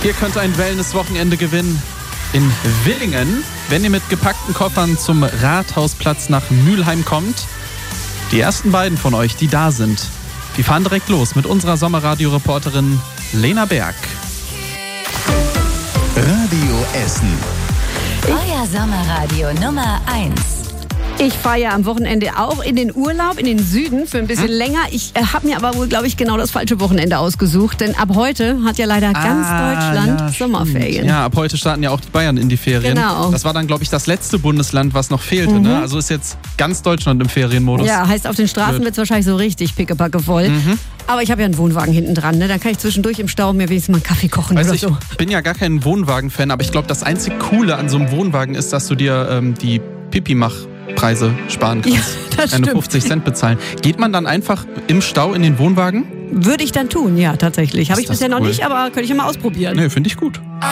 Ihr könnt ein Wellness-Wochenende gewinnen in Willingen, wenn ihr mit gepackten Koffern zum Rathausplatz nach Mülheim kommt. Die ersten beiden von euch, die da sind, die fahren direkt los mit unserer Sommerradio-Reporterin Lena Berg. Radio Essen. Euer Sommerradio Nummer 1. Ich fahre ja am Wochenende auch in den Urlaub, in den Süden für ein bisschen länger. Ich habe mir aber wohl, glaube ich, genau das falsche Wochenende ausgesucht. Denn ab heute hat ja leider ganz Deutschland Sommerferien. Ja, ab heute starten ja auch die Bayern in die Ferien. Genau. Das war dann, glaube ich, das letzte Bundesland, was noch fehlte. Ne? Also ist jetzt ganz Deutschland im Ferienmodus. Ja, heißt, auf den Straßen wird es wahrscheinlich so richtig pickepacke voll. Aber ich habe ja einen Wohnwagen hinten dran. Ne? Dann kann ich zwischendurch im Stau mir wenigstens mal einen Kaffee kochen oder so. Ich bin ja gar kein Wohnwagen-Fan, aber ich glaube, das einzig Coole an so einem Wohnwagen ist, dass du dir die Pipi-Mach-Preise sparen kannst. Ja, das Keine stimmt. 50 Cent bezahlen. Geht man dann einfach im Stau in den Wohnwagen? Würde ich dann tun, ja, tatsächlich. Habe ich das bisher noch cool. nicht, aber könnte ich ja mal ausprobieren. Nee, finde ich gut.